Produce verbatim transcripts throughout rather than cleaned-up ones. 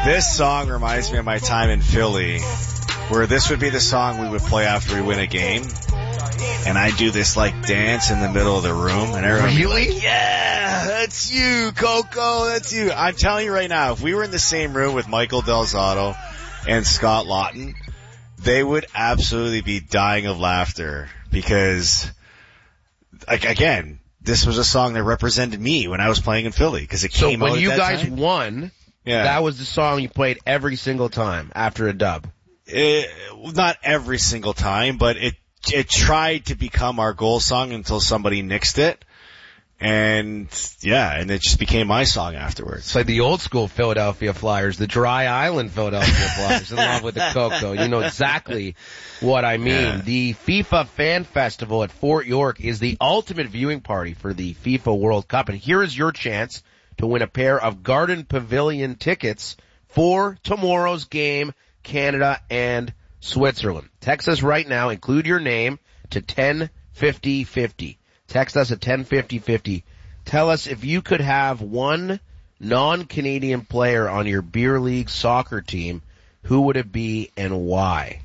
This song reminds me of my time in Philly, where this would be the song we would play after we win a game. And I do this like dance in the middle of the room, and everyone really, like, yeah, that's you, Coco, that's you. I'm telling you right now, if we were in the same room with Michael Del Zotto and Scott Lawton, they would absolutely be dying of laughter because, like, again, this was a song that represented me when I was playing in Philly because it so came out. So when you that guys time. won, yeah. that was the song you played every single time after a dub. It, not every single time, but it. It tried to become our goal song until somebody nixed it. And, yeah, and it just became my song afterwards. It's like the old school Philadelphia Flyers, the Dry Island Philadelphia Flyers, in love with the Coco. You know exactly what I mean. Yeah. The FIFA Fan Festival at Fort York is the ultimate viewing party for the FIFA World Cup. And here is your chance to win a pair of Garden Pavilion tickets for tomorrow's game, Canada and Switzerland. Text us right now, include your name to ten fifty fifty. Text us at ten fifty fifty. Tell us if you could have one non-Canadian player on your beer league soccer team, who would it be and why?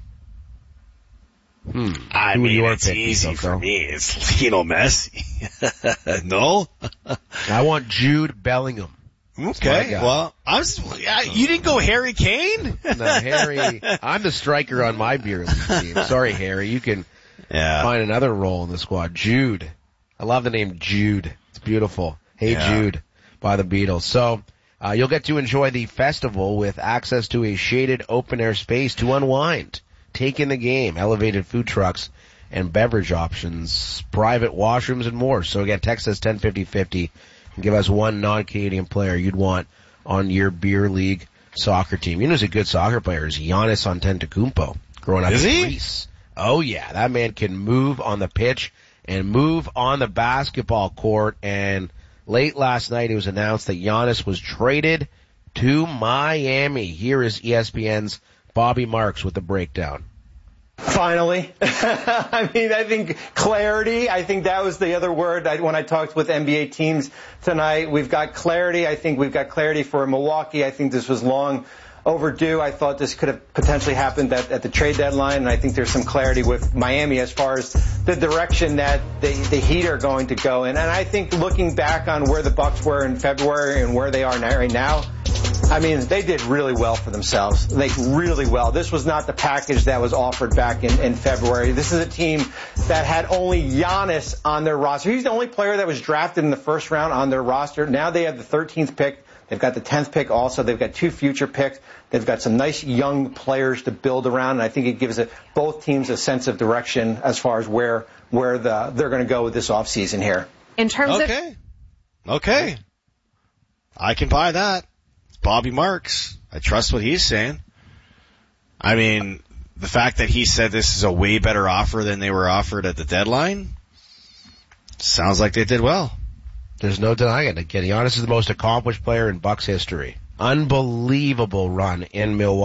Hmm. I who mean, it's easy for me. It's Lionel Messi. No? I want Jude Bellingham. Okay, well, I was, yeah, you didn't go Harry Kane? No, Harry, I'm the striker on my beer league team. Sorry, Harry, you can yeah. find another role in the squad. Jude. I love the name Jude. It's beautiful. Hey yeah. Jude by the Beatles. So, uh, you'll get to enjoy the festival with access to a shaded open air space to unwind, take in the game, elevated food trucks and beverage options, private washrooms and more. So again, text us ten fifty fifty. Give us one non-Canadian player you'd want on your beer league soccer team. You know who's a good soccer player is Giannis Antetokounmpo. Growing up is in he? Greece. Oh yeah, that man can move on the pitch and move on the basketball court. And late last night it was announced that Giannis was traded to Miami. Here is E S P N's Bobby Marks with the breakdown. Finally. I mean, I think clarity, I think that was the other word I, when I talked with N B A teams tonight. We've got clarity. I think we've got clarity for Milwaukee. I think this was long overdue. I thought this could have potentially happened at, at the trade deadline, and I think there's some clarity with Miami as far as the direction that the, the Heat are going to go in. And I think looking back on where the Bucks were in February and where they are now, right now, I mean, they did really well for themselves. Like, really well. This was not the package that was offered back in, in February. This is a team that had only Giannis on their roster. He's the only player that was drafted in the first round on their roster. Now they have the thirteenth pick. They've got the tenth pick also. They've got two future picks. They've got some nice young players to build around, and I think it gives it, both teams a sense of direction as far as where where the they're going to go with this offseason here. In terms okay. of... Okay. I can buy that. Bobby Marks. I trust what he's saying. I mean, the fact that he said this is a way better offer than they were offered at the deadline sounds like they did well. There's no denying it. Again, Giannis is the most accomplished player in Bucks history. Unbelievable run in Milwaukee.